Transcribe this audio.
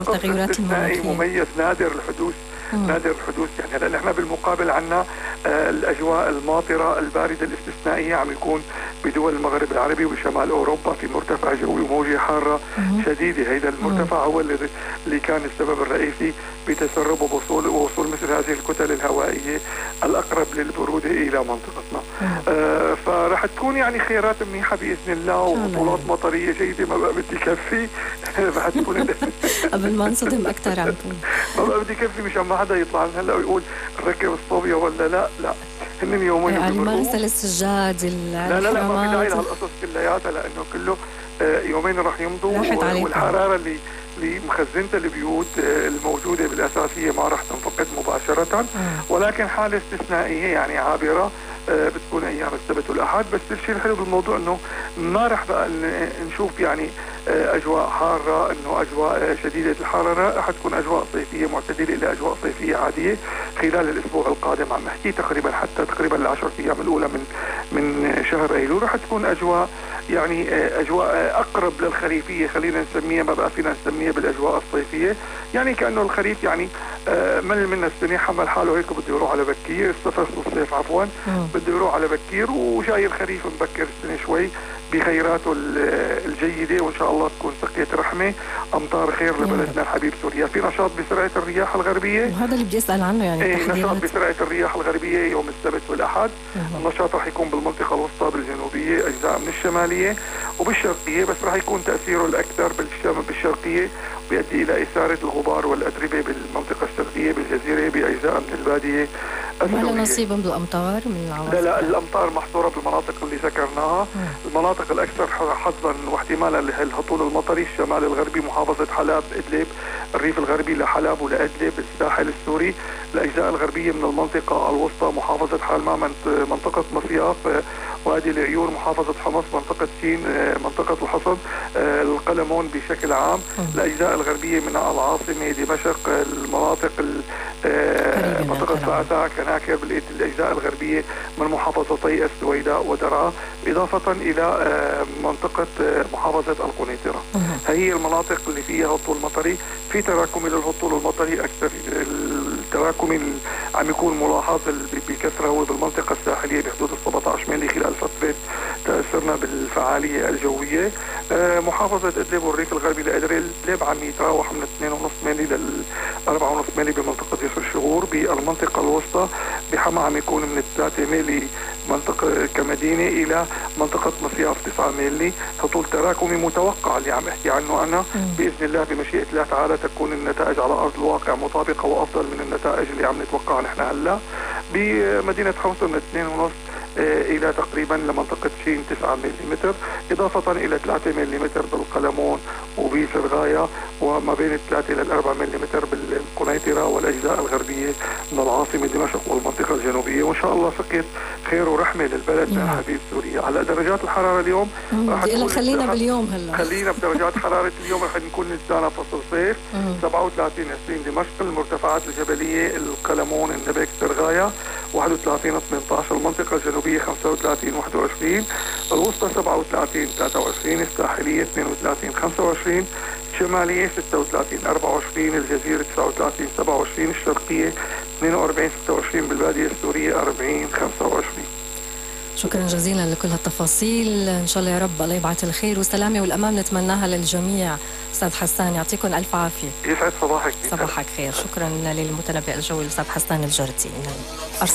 التغيرات استثنائي المناخية. مميز نادر الحدوث. نادر الحدوث. يعني هلا نحن بالمقابل عنا الاجواء الماطره البارده الاستثنائيه عم يكون بدول المغرب العربي وشمال اوروبا في مرتفع جوي وموجه حاره شديده. هذا المرتفع هو اللي كان السبب الرئيسي بتسرب ووصول مثل هذه الكتل الهوائيه الاقرب للبروده الى منطقتنا. فرح تكون يعني خيارات منيحه باذن الله وبطولات مطريه جيده. ما بقى بدي كفي رح تكون قبل ما انصدم اكثر عنكم. ما بقى بدي كفي مشان ما حدا يطلع من هلا ويقول نركب الصوبيا ولا لا. لا هن يومين يعني المغسل السجاد لا ما في داعي لهالقصص كلياتها لانه كله يومين رح يمضوا والحراره اللي مخزنتها البيوت الموجوده بالاساسيه ما رح تنفقد مباشره. ولكن حاله استثنائيه يعني عابره بتكون ايام السبت والاحد. بس الشيء الحلو بالموضوع انه ما رح بقى نشوف يعني اجواء حاره انه اجواء شديده الحراره. رح تكون اجواء صيفيه معتدله الى اجواء صيفيه عاديه خلال الاسبوع القادم. عم نحكي تقريبا حتى تقريبا ال10 ايام الاولى من شهر ايلول رح تكون اجواء يعني اجواء اقرب للخريفيه. خلينا نسميها ما بقى فينا نسميها بالاجواء الصيفيه. يعني كانه الخريف يعني مل منا السنه حمل حاله هيك بده يروح على بكير. فصل الصيف عفوا بده يروح على بكير وجاي الخريف مبكر السنه شوي بخيراته الجيده. وان شاء الله تكون سقيه رحمه امطار خير لبلدنا الحبيب سوريا. في نشاط بسرعه الرياح الغربيه وهذا اللي بدي اسال عنه يعني نشاط بسرعه الرياح الغربيه يوم السبت والاحد. النشاط رح يكون بالمنطقه الوسطى بالجنوبيه اجزاء من الشماليه وبالشرقيه. بس رح يكون تاثيره الاكثر بالشرقيه بيؤدي الى اثاره الغبار والاتربه بالمنطقه الشرقيه بالجزيره باجزاء من الباديه السوريه. وهل نصيبا بالامطار من العواصف؟ لا الامطار محصوره بالمناطق اللي ذكرناها. المناطق الاكثر حظا واحتمالا للهطول المطري الشمال الغربي محافظه حلب ادلب الريف الغربي لحلب ولادلب الساحل السوري. الاجزاء الغربيه من المنطقه الوسطى محافظه حلمة منطقه مصياف وادي العيون محافظه حمص منطقه سين منطقه الحصن القلمون بشكل عام. الاجزاء الغربيه من العاصمه دمشق المناطق منطقه فاتح كناكر الاجزاء الغربيه من محافظتي السويداء ودرعا اضافه الى منطقه محافظه القنيطره. هي المناطق اللي فيها هطول مطري. في تراكمي للهطول المطري اكثر. التراكمي عم يكون ملاحظ بكثره هو بالمنطقه الساحليه بحدود 17 ملي خلال فتره تاثرنا بالفعاليه الجويه. محافظه ادلب والريف الغربي لادلب عم يتراوح من 2.5 ملي ل 4.5 ملي بمنطقه جسر الشغور. بالمنطقه الوسطى بحما عم يكون من 3 ملي منطقه كمدينه الى منطقه مصياف 9 ملي. هطول تراكمي متوقع اللي عم احكي عنه انا. باذن الله بمشيئه الله تعالى تكون النتائج على ارض الواقع مطابقه وافضل من النتائج اللي عم نتوقعها نحن هلا. بمدينه حمص من 2.5 الى تقريبا لمنطقه شين 9 ملم اضافه الى 3 ملم بالقلمون وبسرغايا وما بين 3 الى 4 ملم بالقنيطره والاجزاء الغربيه من العاصمه دمشق والمنطقه الجنوبيه. وان شاء الله سقيت خير ورحمه للبلد حبيب سوريا. على درجات الحراره اليوم رح تكون خلينا باليوم هلا خلينا بدرجات حراره اليوم رح نكون لسانا فصل صيف 37 20 دمشق المرتفعات الجبليه القلمون النبك سرغايا 31 18 المنطقه الجنوبيه 35 21 الوسطى 37 23 الساحليه 32 25 الشماليه 36 24 الجزيره 39 27 الشرقيه 42 26 بالباديه السوريه 40 25. شكرا جزيلا لكل هالتفاصيل. ان شاء الله يا رب الله يبعث الخير والسلامه والامان نتمناها للجميع. استاذ حسان يعطيكم الف عافيه. يسعد صباحك. صباحك خير. شكرا للمتنبئ الجوي الاستاذ حسان الجردي.